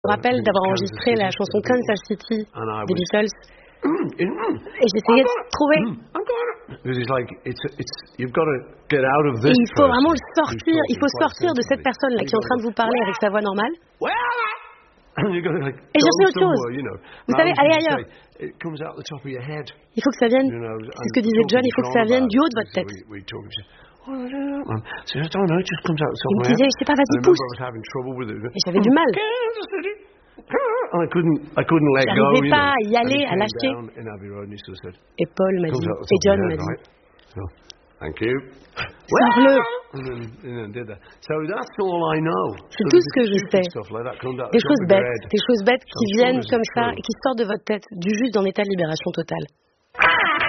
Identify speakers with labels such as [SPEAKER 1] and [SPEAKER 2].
[SPEAKER 1] Je me rappelle d'avoir enregistré la chanson Kansas City des Beatles et j'essayais de trouver. Et il faut vraiment le sortir, il faut sortir de cette personne-là qui est en train de vous parler avec sa voix normale. Et chercher autre chose. Vous savez, allez ailleurs. Il faut que ça vienne, c'est ce que disait John, il faut que ça vienne du haut de votre tête. Il me disait, je sais pas, vas-y, pousse. Et j'avais du mal. J'arrivais pas à y aller, à lâcher. Et Paul m'a dit, et John m'a dit, sors-le. C'est tout ce que je sais. Des choses bêtes qui viennent comme ça et qui sortent de votre tête, du juste d'un état de libération totale.